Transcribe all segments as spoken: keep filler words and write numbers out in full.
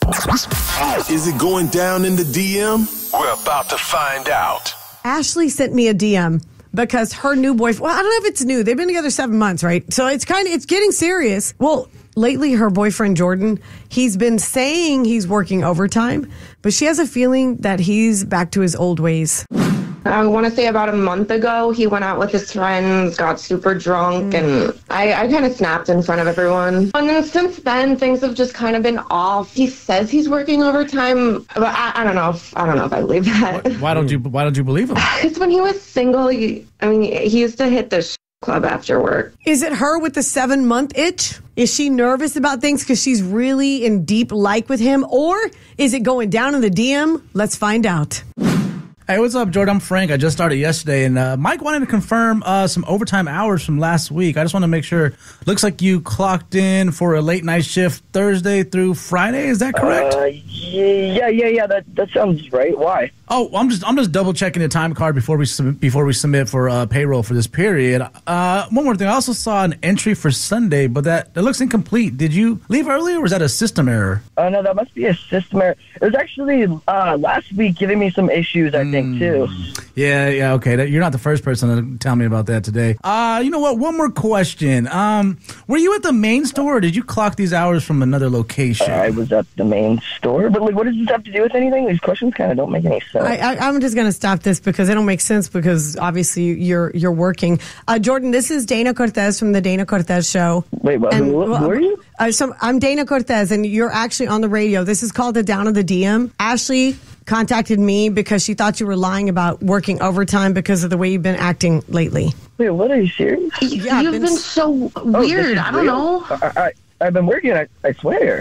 Is it going down in the D M? We're about to find out. Ashley sent me a D M because her new boyfriend, well, I don't know if it's new. They've been together seven months, right? So it's kind of, it's getting serious. Well, lately her boyfriend, Jordan, he's been saying he's working overtime, but she has a feeling that he's back to his old ways. I want to say about a month ago, he went out with his friends, got super drunk, mm. and I, I kind of snapped in front of everyone. And then since then, things have just kind of been off. He says he's working overtime, but I, I don't know. If, I don't know if I believe that. Why don't you? Why don't you believe him? Because when he was single, he, I mean, he used to hit the sh- club after work. Is it her with the seven month itch? Is she nervous about things because she's really in deep like with him, or is it going down in the D M? Let's find out. Hey, what's up, Jordan? I'm Frank. I just started yesterday, and uh, Mike wanted to confirm uh, some overtime hours from last week. I just want to make sure. Looks like you clocked in for a late night shift Thursday through Friday. Is that correct? Uh, yeah, yeah, yeah. That that sounds right. Why? Oh, I'm just I'm just double checking the time card before we sub- before we submit for uh, payroll for this period. Uh, one more thing. I also saw an entry for Sunday, but that that looks incomplete. Did you leave early, or was that a system error? Uh, no, that must be a system error. It was actually uh, last week giving me some issues. I think. Too. Yeah, yeah, okay. That, you're not the first person to tell me about that today. Uh, you know what? One more question. Um, were you at the main store, or did you clock these hours from another location? Uh, I was at the main store, but like, what does this have to do with anything? These questions kind of don't make any sense. I, I, I'm just going to stop this because they don't make sense because obviously you're you're working. Uh, Jordan, this is Dana Cortez from the Dana Cortez Show. Wait, what? And, who, who well, are you? Uh, so I'm Dana Cortez, and you're actually on the radio. This is called the Down of the D M. Ashley contacted me because she thought you were lying about working overtime because of the way you've been acting lately. Wait, what? Are you serious? Yeah, You've been, been so weird. Oh, I don't real? know. I, I, I've been working, I, I swear.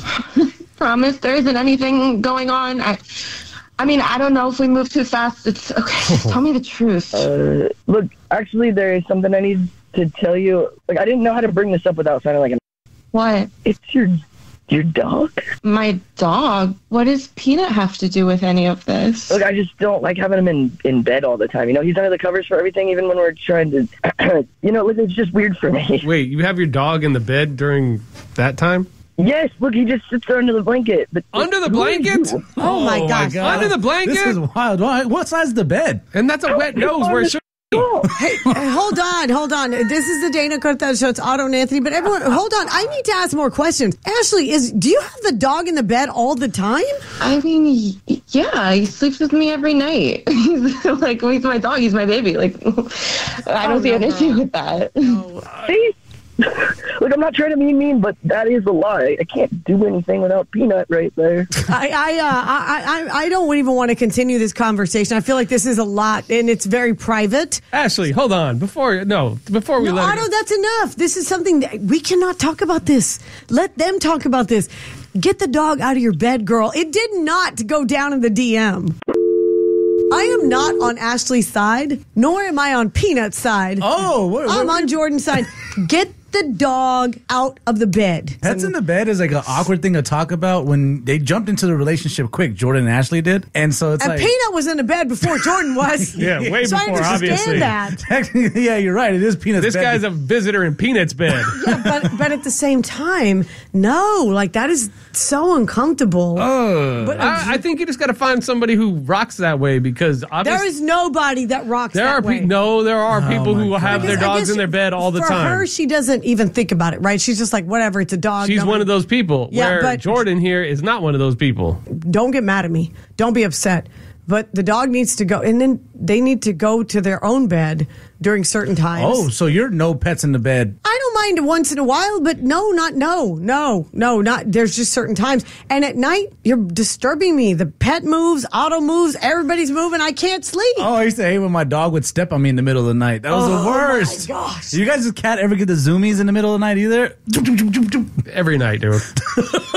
Promise there isn't anything going on. I, I mean, I don't know if we move too fast. It's okay. Just tell me the truth. Uh, look, actually, there is something I need to tell you. Like, I didn't know how to bring this up without sounding like an... What? It's your... Your dog? My dog? What does Peanut have to do with any of this? Look, I just don't like having him in, in bed all the time. You know, he's under the covers for everything, even when we're trying to... you know, look, it's just weird for me. Wait, you have your dog in the bed during that time? Yes, look, he just sits there under the blanket. But Under the blanket? Oh, oh my gosh. God. Under the blanket? This is wild. What size is the bed? And that's a wet nose where it should Hey, hold on, hold on. This is the Dana Cortez Show. It's Otto and Anthony, but everyone, hold on. I need to ask more questions. Ashley, is do you have the dog in the bed all the time? I mean, yeah, he sleeps with me every night. He's like, he's my dog. He's my baby. Like, I don't oh, see no, an no. issue with that. No. See? Look, I'm not trying to be mean, but that is a lie. I can't do anything without Peanut right there. I I, uh, I I I don't even want to continue this conversation. I feel like this is a lot, and it's very private. Ashley, hold on. Before no, before we no, let Otto, it that's enough. This is something that we cannot talk about. This. Let them talk about this. Get the dog out of your bed, girl. It did not go down in the D M. I am not on Ashley's side, nor am I on Peanut's side. Oh, what, what, I'm what? on Jordan's side. Get the dog out of the bed. Pets in the bed is like an awkward thing to talk about when they jumped into the relationship quick. Jordan and Ashley did, and so it's and like Peanut was in the bed before Jordan was. Yeah, way so before, I obviously. That. Technically, yeah, you're right. It is Peanut's This bed. guy's a visitor in Peanut's bed. Yeah, but but at the same time, no, like that is so uncomfortable. Uh, but I, I think you just got to find somebody who rocks that way because obviously there is nobody that rocks there that are way. Pe- no, there are Oh people who God. have Because their I dogs guess in their bed all the for time. For her, she doesn't even think about it, right? She's just like, whatever, it's a dog. She's Don't- one of those people. Yeah, where but- Jordan here is not one of those people. Don't get mad at me. Don't be upset. But the dog needs to go, and then they need to go to their own bed during certain times. Oh, so you're no pets in the bed. I don't mind once in a while, but no, not no, no, no, not. There's just certain times, and at night you're disturbing me. The pet moves, Otto moves, everybody's moving. I can't sleep. Oh, I used to hate when my dog would step on me in the middle of the night. That was Oh, the worst. my gosh. You guys' cat ever get the zoomies in the middle of the night either? Every night, dude.